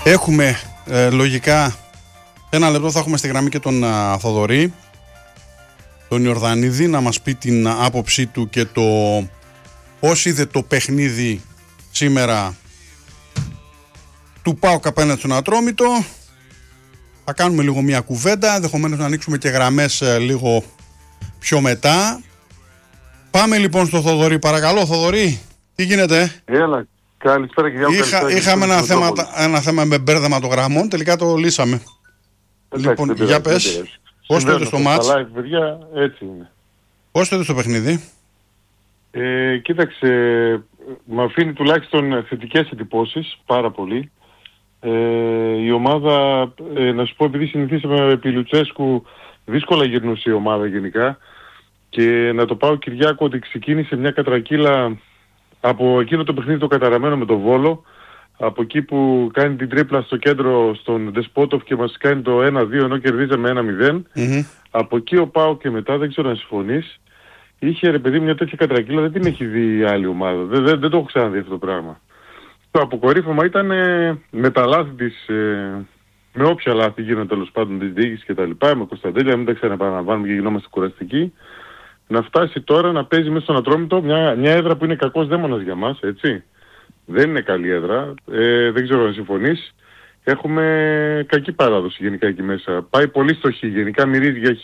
Έχουμε λογικά ένα λεπτό θα έχουμε στη γραμμή και τον Θοδωρή, τον Ιορδανίδη, να μας πει την άποψή του και το πώς είδε το παιχνίδι σήμερα του ΠΑΟΚ απέναντι στον Ατρόμητο. Θα κάνουμε λίγο μια κουβέντα, ενδεχομένως να ανοίξουμε και γραμμές λίγο πιο μετά. Πάμε λοιπόν στο Θοδωρή, παρακαλώ. Θοδωρή, τι γίνεται? Έλα, καλησπέρα κυρία. Είχαμε ένα θέμα με μπέρδεμα των γραμμών, τελικά το λύσαμε. Λοιπόν, για πες, πώς το είδες το μάτς? Live, παιδιά, έτσι είναι. Πώς το είδες το παιχνίδι? Κοίταξε, με αφήνει τουλάχιστον θετικές εντυπώσεις, πάρα πολύ. Η ομάδα, να σου πω, επειδή συνηθίσαμε επί Λουτσέσκου, δύσκολα γυρνούσε η ομάδα γενικά, και να το πάω Κυριάκο ότι ξεκίνησε μια κατρακύλα από εκείνο το παιχνίδι το καταραμένο με το Βόλο, από εκεί που κάνει την τρίπλα στο κέντρο στον Ντεσπότοφ και μας κάνει το 1-2 ενώ κερδίζαμε 1-0. Από εκεί ο ΠΑΟ και μετά, δεν ξέρω αν συμφωνείς, είχε ρε παιδί μια τέτοια κατρακύλα, δεν την έχει δει η άλλη ομάδα, δεν το έχω ξαναδεί αυτό το πράγμα. Το αποκορύφωμα ήταν με τα λάθη της, με όποια λάθη γίνονται τέλος πάντων της διοίκησης και τα λοιπά, με Κωνσταντέλια, μην τα ξαναπαναλαμβάνουμε και γινόμαστε κουραστικοί, να φτάσει τώρα να παίζει μέσα στον Ατρόμητο μια έδρα που είναι κακός δαίμονας για μας, έτσι. Δεν είναι καλή έδρα, δεν ξέρω αν συμφωνείς. Έχουμε κακή παράδοση γενικά εκεί μέσα. Πάει πολύ στο χ, γενικά μυρίζει για χ.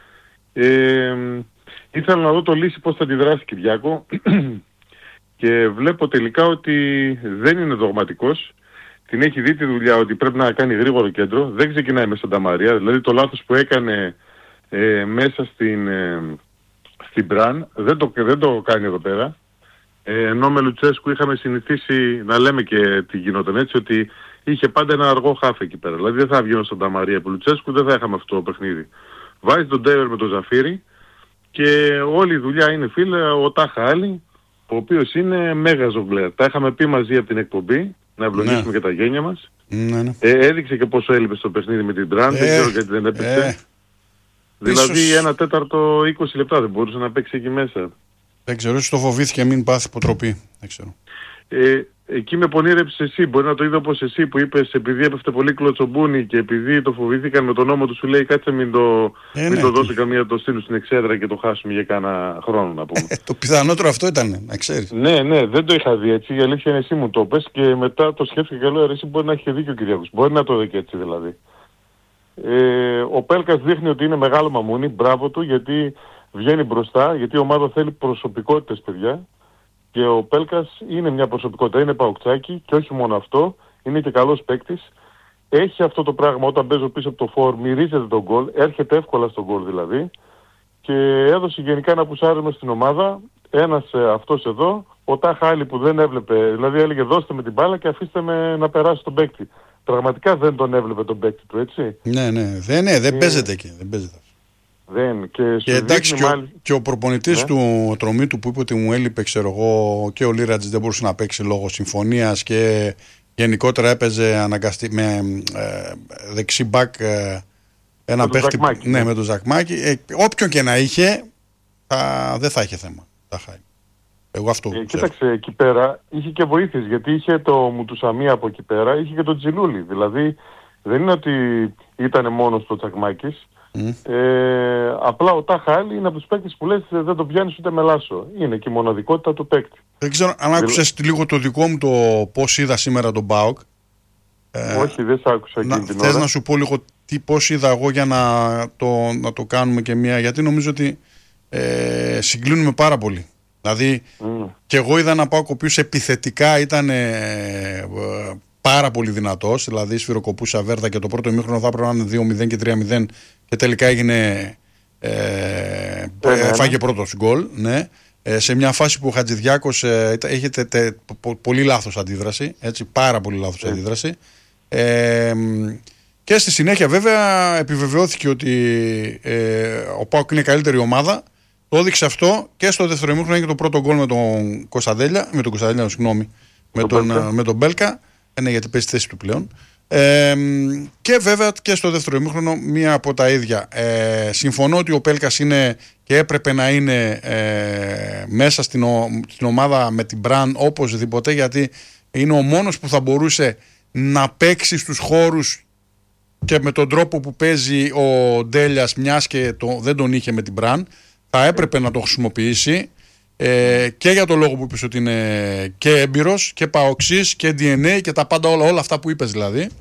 Ήθελα να δω το Λύση πώς θα αντιδράσει, Κυριάκο, και βλέπω τελικά ότι δεν είναι δογματικός. Την έχει δει τη δουλειά ότι πρέπει να κάνει γρήγορο κέντρο. Δεν ξεκινάει μέσα στα Μαρία, δηλαδή το λάθος που έκανε μέσα στην Μπραν δεν το κάνει εδώ πέρα. Ενώ με Λουτσέσκου είχαμε συνηθίσει να λέμε και τι γινόταν έτσι, ότι είχε πάντα ένα αργό χάφ εκεί πέρα. Δηλαδή δεν θα βγαίνω στον Ταμαρία που Λουτσέσκου, δεν θα είχαμε αυτό το παιχνίδι. Βάζει τον Ντέιβερ με τον Ζαφύρι και όλη η δουλειά είναι, φίλε, ο Τάχα Άλλη, ο οποίος είναι μέγα ζογκλέρ. Τα είχαμε πει μαζί από την εκπομπή, να ευλογήσουμε και τα γένια μας. Έδειξε και πόσο έλειπε στο παιχνίδι με την Μπραν, δεν ξέρω γιατί δεν έπαιξε. Δηλαδή ένα τέταρτο 20 λεπτά δεν μπορούσε να παίξει εκεί μέσα. Δεν ξέρω, ίσως το φοβήθηκε μην πάθει υποτροπή. Δεν ξέρω. Εκεί με πονήρεψες εσύ, μπορεί να το είδα όπως εσύ που είπες, επειδή έπεφτε πολύ κλωτσομπούνι και επειδή το φοβήθηκαν με τον νόμο του, σου λέει κάτσε μην το δώσει καμία το στείλου στην εξέδρα και το χάσουμε για κάνα χρόνο, να πούμε. Το πιθανότερο αυτό ήταν, να ξέρεις. Ναι, δεν το είχα δει έτσι, η αλήθεια είναι εσύ μου το πες και μετά το σκέφτηκα και λέω εσύ μπορεί να έχει δίκιο ο Κυριάκος, μπορεί να το δει και έτσι δηλαδή. Ο Πέλκας δείχνει ότι είναι μεγάλο μαμούνι, μπράβο του, γιατί βγαίνει μπροστά, γιατί η ομάδα θέλει προσωπικότητες, παιδιά. Και ο Πέλκας είναι μια προσωπικότητα, είναι παοκτσάκι και όχι μόνο αυτό, είναι και καλός παίκτης. Έχει αυτό το πράγμα όταν παίζω πίσω από το φόρ, μυρίζεται τον γκολ, έρχεται εύκολα στον γκολ δηλαδή. Και έδωσε γενικά ένα πουσάρισμα στην ομάδα, ένας αυτός εδώ, ο Τάχα Άλλη που δεν έβλεπε, δηλαδή έλεγε δώστε με την μπάλα και αφήστε με να περάσει τον παίκτη. Πραγματικά δεν τον έβλεπε τον παίκτη του, έτσι. Ναι, δεν παίζεται εκεί, δεν παίζεται. Και εντάξει, και ο προπονητής του Ατρομήτου που είπε ότι μου έλειπε, ξέρω εγώ, και ο Λίρατζης δεν μπορούσε να παίξει λόγω συμφωνίας και γενικότερα έπαιζε με δεξί μπακ ένα παίχτη με τον Ζακμάκη. Όποιον και να είχε, δεν θα είχε θέμα. Εγώ αυτό κοίταξε, εκεί πέρα είχε και βοήθειες, γιατί είχε το Μουτουσαμί από εκεί πέρα, είχε και τον Τζιλούλη. Δηλαδή δεν είναι ότι ήταν μόνος το Τσακμάκης. Απλά ο Τάχα Άλλη είναι από τους παίκτες που λες δεν το πιάνεις ούτε με λάσο. Είναι και η μοναδικότητα του παίκτη. Δεν ξέρω αν άκουσες λίγο το δικό μου το πώς είδα σήμερα τον ΠΑΟΚ. Όχι, δεν σ' άκουσα εκείνη την ώρα. Θες να σου πω λίγο πώς είδα εγώ για να το κάνουμε και μία, γιατί νομίζω ότι συγκλίνουμε πάρα πολύ. Δηλαδή και εγώ είδα ένα ΠΑΟΚ ο οποίος επιθετικά ήταν πάρα πολύ δυνατός, δηλαδή σφυροκοπούσε αβέρτα και το πρώτο ημίχρονο θα έπρεπε να είναι 2-0 και 3-0 και τελικά έγινε φάγε πρώτος γκολ, ναι. Σε μια φάση που ο Χατζηδιάκος έχετε πολύ λάθος αντίδραση, έτσι, πάρα πολύ λάθος αντίδραση, και στη συνέχεια βέβαια επιβεβαιώθηκε ότι ο ΠΑΟΚ είναι η καλύτερη ομάδα. Το έδειξε αυτό και στο δεύτερο ημίχρονο έγινε το πρώτο γκολ με τον Κωνσταντέλια, με τον Μπέλκα. Ναι, γιατί παίζει τη θέση του πλέον. Και βέβαια και στο δεύτερο ημίχρονο μία από τα ίδια. Συμφωνώ ότι ο Πέλκας είναι και έπρεπε να είναι μέσα στην ομάδα με την Μπραν οπωσδήποτε, γιατί είναι ο μόνος που θα μπορούσε να παίξει στους χώρους και με τον τρόπο που παίζει ο Ντέλιας, μιας και δεν τον είχε με την Μπραν, θα έπρεπε να το χρησιμοποιήσει και για το λόγο που είπες ότι είναι και έμπειρος και παοξής και DNA και τα πάντα όλα αυτά που είπες δηλαδή.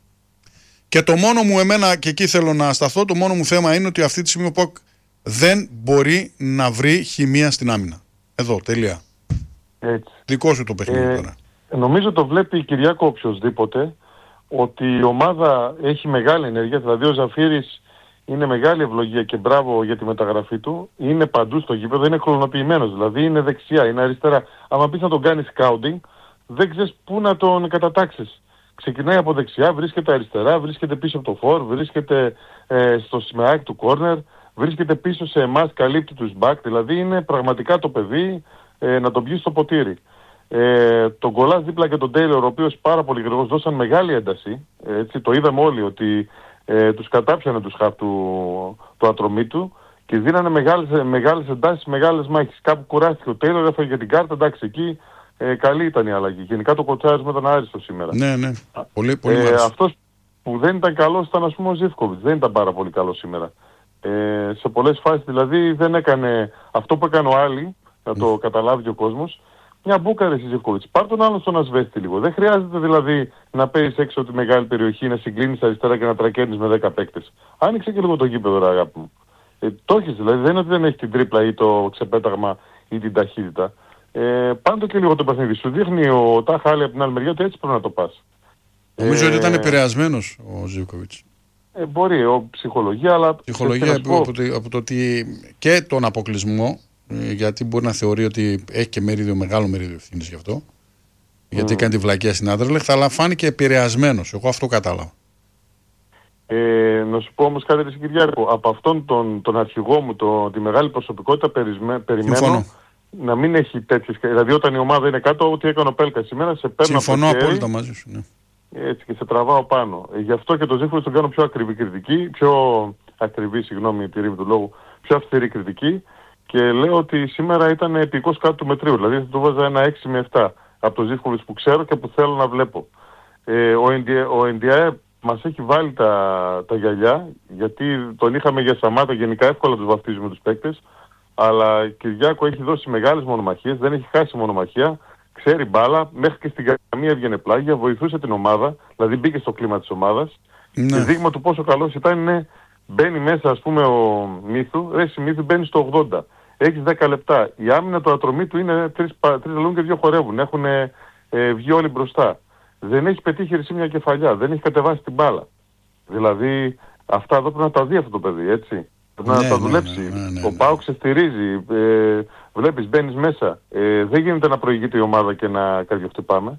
Και το μόνο μου εμένα, και εκεί θέλω να σταθώ, το μόνο μου θέμα είναι ότι αυτή τη στιγμή ο ΠΑΟΚ δεν μπορεί να βρει χημεία στην άμυνα. Εδώ, τελεία. Έτσι. Δικό σου το παιχνίδι τώρα. Νομίζω το βλέπει Κυριάκο οποιοσδήποτε, ότι η ομάδα έχει μεγάλη ενέργεια, δηλαδή ο Ζαφύρης είναι μεγάλη ευλογία και μπράβο για τη μεταγραφή του, είναι παντού στο γήπεδο, είναι χρονοποιημένος, δηλαδή είναι δεξιά, είναι αριστερά. Άμα πεις να τον κάνεις scouting, δεν ξέρεις πού να τον κατατάξεις. Ξεκινάει από δεξιά, βρίσκεται αριστερά, βρίσκεται πίσω από το φορ, βρίσκεται στο σημαίακ του corner, βρίσκεται πίσω σε εμάς, καλύπτει τους back, δηλαδή είναι πραγματικά το παιδί να τον πιει στο ποτήρι. Τον Κολάς δίπλα και τον Τέιλορ, ο οποίος πάρα πολύ γρήγορος, δώσαν μεγάλη ένταση, έτσι, το είδαμε όλοι ότι τους κατάψανε τους χαφ του Ατρομήτου και δίνανε μεγάλες εντάσεις, μεγάλες μάχες. Κάπου κουράστηκε ο Τέιλορ, έφαγε για την κάρτα, εντάξει, εκεί καλή ήταν η αλλαγή. Γενικά το κοτσάρισμα ήταν άριστο σήμερα. Ναι. Πολύ αυτός που δεν ήταν καλός ήταν, ας πούμε, ο Ζίβκοβιτς. Δεν ήταν πάρα πολύ καλός σήμερα. Σε πολλές φάσεις δηλαδή δεν έκανε αυτό που έκανε ο Άλλη, να το καταλάβει ο κόσμος. Μια μπούκαρε η Ζίβκοβιτς. Πάρ' τον άλλον στον ασβέστη λίγο. Δεν χρειάζεται δηλαδή να παίζεις έξω τη μεγάλη περιοχή, να συγκλίνεις αριστερά και να τρακαίνεις με 10 παίκτες. Άνοιξε και λίγο το γήπεδο, ρε αγάπη μου. Το έχεις δηλαδή. Δεν είναι ότι δεν έχει την τρίπλα ή το ξεπέταγμα ή την ταχύτητα. Πάντο και λίγο το παιχνίδι. Σου δείχνει ο Τάχα Άλλη από την άλλη μεριά ότι έτσι πρέπει να το πας. Νομίζω ότι ήταν επηρεασμένος ο Ζίβκοβιτς. Μπορεί, ψυχολογία, αλλά... Ψυχολογία από το ότι και τον αποκλεισμό, γιατί μπορεί να θεωρεί ότι έχει και μεγάλο μερίδιο ευθύνης γι' αυτό, γιατί έκανε τη βλακεία στην Άντερλεχτ, αλλά φάνηκε επηρεασμένος. Εγώ αυτό κατάλαβα. Να σου πω όμως κάτι, ρε Κυριάκο, από αυτόν τον αρχηγό μου, τη μεγάλη προσωπικότητα, περιμένω να μην έχει τέτοιες... Δηλαδή όταν η ομάδα είναι κάτω, ό,τι έκανε ο Πέλκα σήμερα, σε παίρνω... Συμφωνώ απόλυτα μαζί σου, ναι. Έτσι, και σε τραβάω πάνω. Γι' αυτό και το Ζίβκοβιτς τον κάνω πιο πιο αυστηρή κριτική, και λέω ότι σήμερα ήταν επικός κάτω του μετρίου. Δηλαδή θα του βάζα ένα 6 με 7 από το Ζίβκοβιτς που ξέρω και που θέλω να βλέπω. Ο NDA μας έχει βάλει τα γυαλιά, γιατί τον είχαμε για Σαμάτα, γενικά εύκολα τους βαφτίζουμε τους παίκτες, αλλά Κυριάκο έχει δώσει μεγάλες μονομαχίες, δεν έχει χάσει μονομαχία, ξέρει μπάλα, μέχρι και στην καμία έβγαινε πλάγια, βοηθούσε την ομάδα, δηλαδή μπήκε στο κλίμα της ομάδας. Ναι. Και δείγμα του πόσο καλός ήταν είναι, μπαίνει μέσα ας πούμε ο Μύθου, Μύθου μπαίνει στο 80, έχεις 10 λεπτά. Η άμυνα του Ατρομήτου είναι 3 λαλούν και 2 χορεύουν, έχουν βγει όλοι μπροστά. Δεν έχει πετύχει ρησί μια κεφαλιά, δεν έχει κατεβάσει την μπάλα. Δηλαδή αυτά εδώ πρέπει να τα δει αυτό το παιδί, έτσι. Πρέπει να τα δουλέψει. Ναι. Ο ΠΑΟΚ σε στηρίζει. Βλέπεις, μπαίνεις μέσα. Δεν γίνεται να προηγείται η ομάδα και να καρδιοχτυπάμε.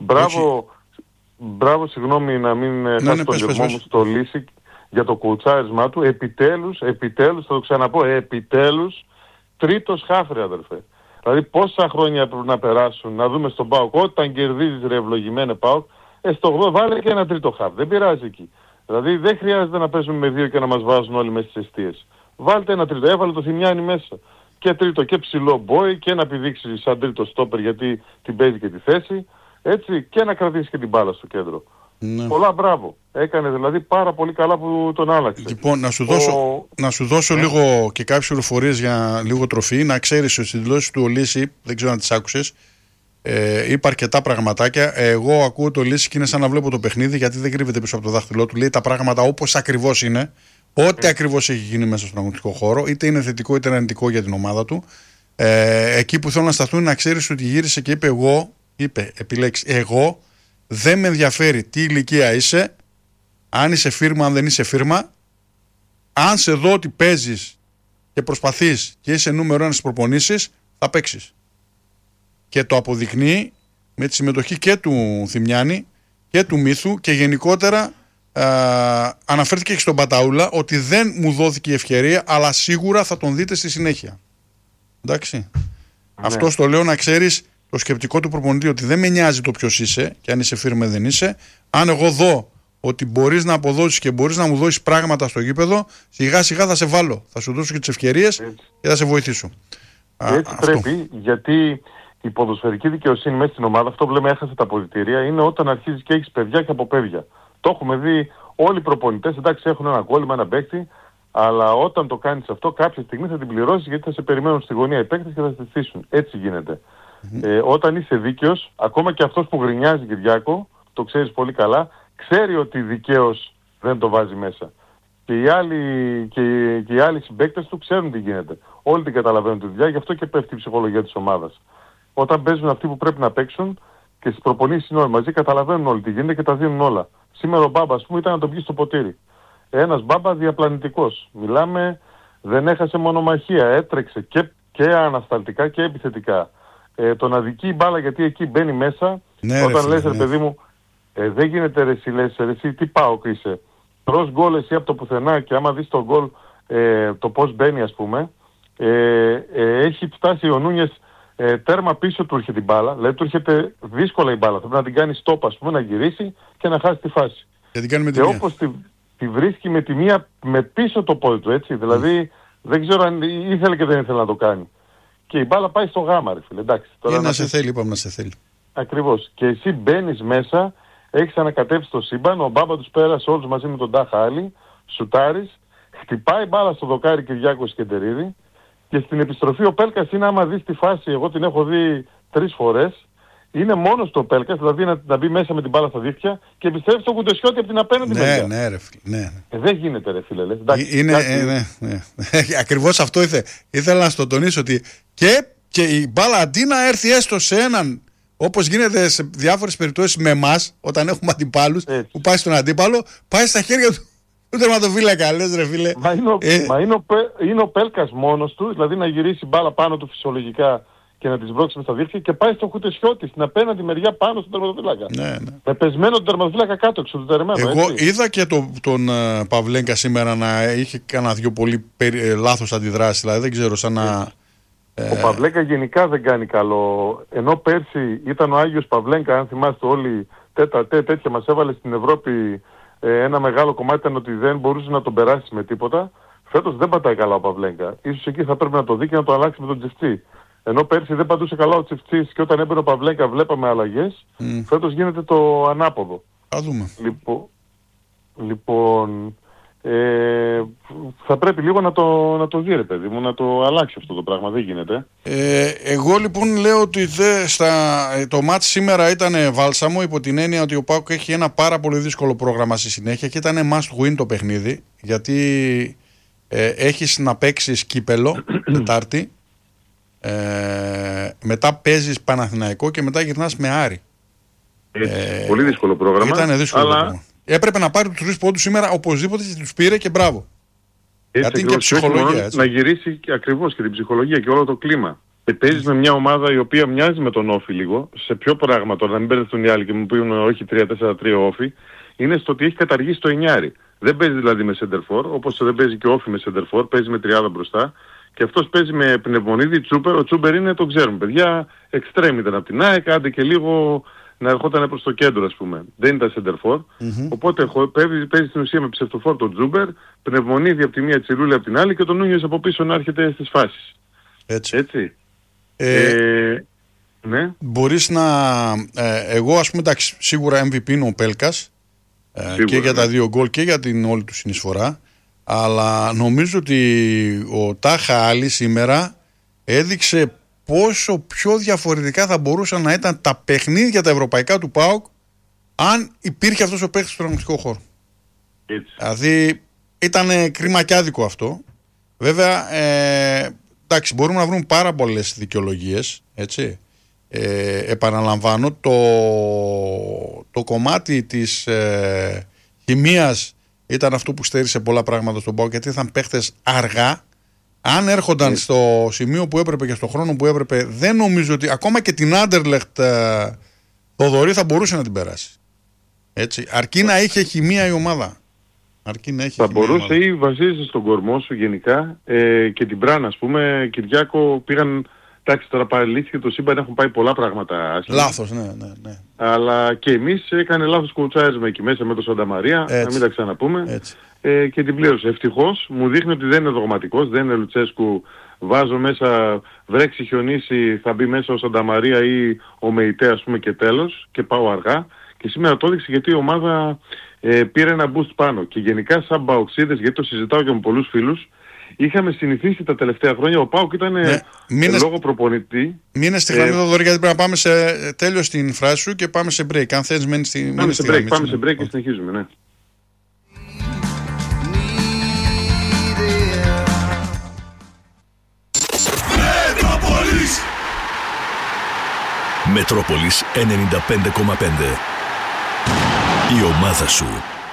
Μπράβο, συγγνώμη να μην χάσει τον γερμό μου στο Λύση για το κουτσάρισμά του. Επιτέλους, θα το ξαναπώ, επιτέλους, τρίτος χάφρι, αδερφέ. Δηλαδή πόσα χρόνια πρέπει να περάσουν, να δούμε στον ΠΑΟΚ, όταν κερδίζεις ρε ευλογημένε ΠΑΟΚ, στο 8 βάλε και ένα τρίτο χάφ. Δεν πειράζει εκεί. Δηλαδή δεν χρειάζεται να παίζουμε με 2 και να μας βάζουν όλοι μέσα στις αιστείες. Βάλτε ένα τρίτο. Έβαλε το Θημιάνι μέσα. Και τρίτο και ψηλό μπόι και να πηδήξει σαν τρίτο στόπερ γιατί την παίζει και τη θέση. Έτσι, και να κρατήσει και την μπάλα στο κέντρο. Ναι. Πολλά μπράβο. Έκανε δηλαδή πάρα πολύ καλά που τον άλλαξε. Λοιπόν, να σου δώσω λίγο και κάποιες πληροφορίες για λίγο τροφή. Να ξέρεις ότι στις δηλώσεις του ο Λύση, δεν ξέρω αν τις άκουσες, είπα αρκετά πραγματάκια. Εγώ ακούω το Λύση και είναι σαν να βλέπω το παιχνίδι, γιατί δεν κρύβεται πίσω από το δάχτυλό του. Λέει τα πράγματα όπως ακριβώς είναι. Ό,τι ακριβώς έχει γίνει μέσα στον αγωνιστικό χώρο, είτε είναι θετικό είτε είναι αρνητικό για την ομάδα του. Εκεί που θέλω να σταθούν, να ξέρεις ότι γύρισε και είπε επιλέξει, εγώ δεν με ενδιαφέρει τι ηλικία είσαι, αν είσαι φίρμα, αν δεν είσαι φίρμα. Αν σε δω ότι παίζεις και προσπαθείς και είσαι νούμερο 1 στις προπονήσεις, θα παίξεις. Και το αποδεικνύει με τη συμμετοχή και του Θημιάνη και του Μύθου, και γενικότερα αναφέρθηκε και στον Παταούλα ότι δεν μου δόθηκε η ευκαιρία, αλλά σίγουρα θα τον δείτε στη συνέχεια. Εντάξει. Ναι. Αυτό το λέω να ξέρεις το σκεπτικό του προπονητή, ότι δεν με νοιάζει το ποιος είσαι και αν είσαι φίρμα δεν είσαι. Αν εγώ δω ότι μπορείς να αποδώσεις και μπορείς να μου δώσεις πράγματα στο γήπεδο, σιγά σιγά θα σε βάλω. Θα σου δώσω και τις ευκαιρίες και θα σε βοηθήσω. Έτσι πρέπει, γιατί η ποδοσφαιρική δικαιοσύνη μέσα στην ομάδα, αυτό που λέμε έχασε τα αποδυτήρια, είναι όταν αρχίζεις και έχεις παιδιά και αποπαίδια. Το έχουμε δει όλοι οι προπονητές, εντάξει έχουν ένα κόλλημα, ένα παίκτη, αλλά όταν το κάνεις αυτό κάποια στιγμή θα την πληρώσεις γιατί θα σε περιμένουν στη γωνία οι παίκτες και θα σε στήσουν. Έτσι γίνεται. Όταν είσαι δίκαιος, ακόμα και αυτός που γκρινιάζει, Κυριάκο, το ξέρεις πολύ καλά, ξέρει ότι δικαίως δεν το βάζει μέσα. Και οι άλλοι συμπαίκτες του ξέρουν τι γίνεται. Όλοι την καταλαβαίνουν τη δουλειά, γι' αυτό και πέφτει η ψυχολογία της ομάδας. Όταν παίζουν αυτοί που πρέπει να παίξουν και στις προπονήσεις είναι όλοι μαζί, καταλαβαίνουν όλοι τι γίνεται και τα δίνουν όλα. Σήμερα ο Μπάμπα, ας πούμε, ήταν να τον πιει στο ποτήρι. Ένας Μπάμπα διαπλανητικός. Μιλάμε, δεν έχασε μονομαχία, έτρεξε και ανασταλτικά και επιθετικά. Τον αδικεί η μπάλα γιατί εκεί μπαίνει μέσα. Ναι, όταν λες ρε παιδί μου, δεν γίνεται ρε εσύ, λες ρε εσύ, τι πάω και είσαι. Τρως γκολ εσύ από το πουθενά και άμα δεις το γκολ το πώς μπαίνει ας πούμε, έχει φτάσει ο Νούνιες τέρμα πίσω του έρχεται η μπάλα, δηλαδή του έρχεται δύσκολα η μπάλα, πρέπει να την κάνει stop ας πούμε, να γυρίσει και να χάσει τη φάση. Και όπως τη βρίσκει με τη μία, με πίσω το πόδι του έτσι, δηλαδή δεν ξέρω αν ήθελε και δεν ήθελε να το κάνει. Και η μπάλα πάει στο γάμα ρε φίλε, εντάξει. Τώρα να σε θέλει, είπαμε να σε θέλει. Ακριβώς. Και εσύ μπαίνεις μέσα, έχεις ανακατεύσει το σύμπαν, ο Μπάμπα τους πέρασε όλους μαζί με τον Τάχα Άλλη, σουτάρεις, χτυπάει μπάλα στο δοκάρι Κυριάκο Σκεντερίδη και στην επιστροφή ο Πέλκας είναι, άμα δεις τη φάση, εγώ την έχω δει 3 φορές, είναι μόνος του ο Πέλκας, δηλαδή να μπει μέσα με την μπάλα στα δίχτυα και επιστρέφει στο Κουντεσιώτη από την απέναντι μεριά. Ναι, ρε φίλε. Ναι. Δεν γίνεται ρε φίλε. Ναι. Ακριβώς αυτό ήθελα να στο τονίσω ότι και η μπάλα αντί να έρθει έστω σε έναν, όπως γίνεται σε διάφορες περιπτώσεις με εμάς, όταν έχουμε αντιπάλους, που πάει στον αντίπαλο, πάει στα χέρια του τερματοφύλακα, λες ρε φίλε. Μα είναι ο Πέλκας μόνος του, δηλαδή να γυρίσει μπάλα πάνω του φυσιολογικά και να τις βρώξει μες στα δίχτυα και πάει στο Κουτεσιώτη, στην απέναντι μεριά πάνω στον τερματοφύλακα. Ναι. Με πεσμένο τον τερματοφύλακα κάτω, εξωτερεμένο. Εγώ είδα και τον Παυλέγκα σήμερα να είχε κανένα δυο πολύ λάθος αντιδράσεις, δηλαδή δεν ξέρω σαν να... Ο Παυλέγκα γενικά δεν κάνει καλό. Ενώ πέρσι ήταν ο Άγιος Παυλέγκα, αν θυμάστε όλοι, τέτοια μας έβαλε στην Ευρώπη ένα μεγάλο κομμάτι ήταν ότι δεν μπορούσε να τον περάσει με τίποτα. Φέτος δεν πατάει καλά ο Παυλέγκα. Ίσως εκεί θα πρέπει να το δει και να το αλλάξει με τον Τσιφτσί. Ενώ πέρσι δεν πατούσε καλά ο Τσιφτσίς και όταν έμπαινε ο Παυλέγκα βλέπαμε αλλαγές. Φέτος γίνεται το ανάποδο. Θα δούμε. Λοιπόν, θα πρέπει λίγο να το δει ρε παιδί μου, να το αλλάξει αυτό το πράγμα, δεν γίνεται. Εγώ λοιπόν λέω ότι το μάτς σήμερα ήταν βάλσαμο υπό την έννοια ότι ο ΠΑΟΚ έχει ένα πάρα πολύ δύσκολο πρόγραμμα στη συνέχεια και ήταν must win το παιχνίδι, γιατί έχεις να παίξεις κύπελο Τετάρτη, μετά παίζεις Παναθηναϊκό και μετά γυρνάς με Άρη. Πολύ δύσκολο πρόγραμμα. Ήταν δύσκολο πρόγραμμα. Έπρεπε να πάρει τους 3 πόντους σήμερα οπωσδήποτε και τους πήρε και μπράβο. Γιατί είναι και ψυχολογία. Να γυρίσει ακριβώς και την ψυχολογία και όλο το κλίμα. Παίζεις με μια ομάδα η οποία μοιάζει με τον Όφη λίγο, σε ποιο πράγμα τώρα, να μην μπερδευτούν οι άλλοι και μου πούν όχι 3-4-3 Όφη, είναι στο ότι έχει καταργήσει το εννιάρι. Δεν παίζει δηλαδή με σεντερφόρ, όπως δεν παίζει και ο Όφη με σεντερφόρ, παίζει με τριάδα μπροστά. Και αυτός παίζει με Πνευμονίδη, Τσούπερ. Ο Τσούπερ είναι, το ξέρουμε παιδιά, εξτρέμ ήταν από την ΑΕΚ, άντε και λίγο να ερχόταν προς το κέντρο ας πούμε. Δεν ήταν σεντερφόρ. Οπότε παίζει στην ουσία με ψευτοφόρ τον Τσούπερ, Πνευμονίδη από τη μία, Τσιλούλη από την άλλη και τον Νούνιος από πίσω να έρχεται στις φάσεις. Έτσι. Ναι. Μπορείς να... εγώ ας πούμε εντάξει, σίγουρα MVP είναι ο Πέλκας και για τα 2 γκολ και για την όλη του συνεισφορά. Αλλά νομίζω ότι ο Τάχα Άλλη σήμερα έδειξε πόσο πιο διαφορετικά θα μπορούσαν να ήταν τα παιχνίδια τα ευρωπαϊκά του ΠΑΟΚ αν υπήρχε αυτός ο παίκτης στον αγωνιστικό χώρο. Δηλαδή ήταν κρίμα και άδικο αυτό. Βέβαια, εντάξει, μπορούμε να βρούμε πάρα πολλές δικαιολογίες, έτσι. Επαναλαμβάνω, το κομμάτι της χημείας ήταν αυτό που στέρισε πολλά πράγματα στον ΠΑΟΚ, γιατί ήταν παίχτες αργά. Αν έρχονταν στο σημείο που έπρεπε και στο χρόνο που έπρεπε, δεν νομίζω ότι ακόμα και την Άντερλεχτ Θοδωρή θα μπορούσε να την περάσει. Έτσι. Αρκεί να είχε χημεία η ομάδα. Θα μπορούσε ή βασίζεσαι στον κορμό σου γενικά και την Μπράν ας πούμε, Κυριάκο πήγαν. Εντάξει, τώρα παρελήθηκε το σύμπαν, έχουν πάει πολλά πράγματα άσχημα. Λάθος, ναι. Αλλά και εμείς έκανε λάθος κουτσάρισμα εκεί μέσα με τον Σανταμαρία, να μην τα ξαναπούμε. και την πλήρωσε. Ευτυχώς μου δείχνει ότι δεν είναι δογματικός, δεν είναι Λουτσέσκου. Βάζω μέσα, βρέξει, χιονίσει, θα μπει μέσα ο Σανταμαρία ή ο Μεϊτέ, ας πούμε, και τέλος, και πάω αργά. Και σήμερα το έδειξε γιατί η ομάδα πήρε ένα boost πάνω. Και γενικά σαν Μπαοξίδες, γιατί το συζητάω και με πολλούς φίλους, είχαμε συνηθίσει τα τελευταία χρόνια, ο ΠΑΟΚ ήταν λόγω προπονητή. Μείνε στη γραμμή Θοδωρή, γιατί πρέπει να πάμε σε τέλος στην φράση σου και πάμε σε break. Αν θες μένεις στη γραμμή. Πάμε σε break και συνεχίζουμε, ναι. Μετρόπολης 95,5. Η ομάδα σου.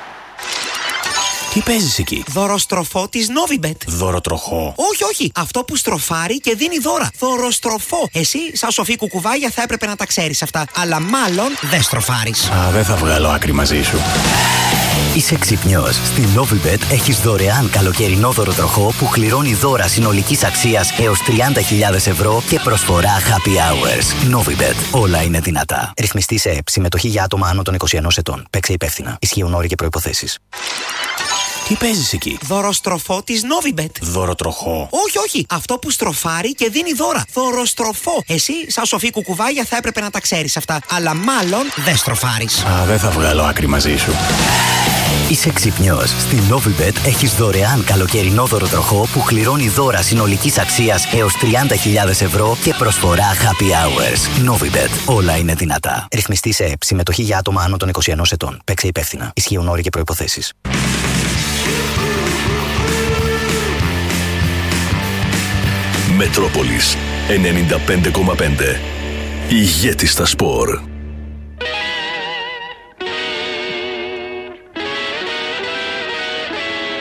Τι παίζεις εκεί? Δωροστροφό της Novibet. Δωροτροχό? Όχι. Αυτό που στροφάρει και δίνει δώρα. Δωροστροφό. Εσύ, σαν σοφή κουκουβάγια, θα έπρεπε να τα ξέρεις αυτά. Αλλά μάλλον δεν στροφάρεις. Δεν θα βγάλω άκρη μαζί σου. Είσαι ξυπνιός. Στη Novibet έχεις δωρεάν καλοκαιρινό δωροτροχό που κληρώνει δώρα συνολικής αξίας έως 30.000 ευρώ και προσφορά happy hours. Novibet. Όλα είναι δυνατά. Ρυθμιστή σε ΕΠ. Συμμετοχή για άτομα άνω των 21 ετών. Παίξε υπεύθυνα. Ισχύουν όροι και προϋποθέσεις. Τι παίζεις εκεί? Δωροστροφό της Novibet. Δωροτροχό? Όχι. Αυτό που στροφάρει και δίνει δώρα. Δωροστροφό. Εσύ, σαν σοφή κουκουβάγια, θα έπρεπε να τα ξέρεις αυτά. Αλλά μάλλον δεν στροφάρεις. Δεν θα βγάλω άκρη μαζί σου. Είσαι ξυπνιός. Στη Novibet έχεις δωρεάν καλοκαιρινό δωροτροχό που κληρώνει δώρα συνολικής αξίας έως 30.000 ευρώ και προσφορά happy hours. Novibet. Όλα είναι δυνατά. Ρυθμιστή σε ΕΠ. Συμμετοχή για άτομα άνω των 21 ετών. Παίξε υπεύθυνα. Ισχύουν όροι και προϋποθέσεις. Μετρόπολης 95,5. Ηγέτης στα σπορ.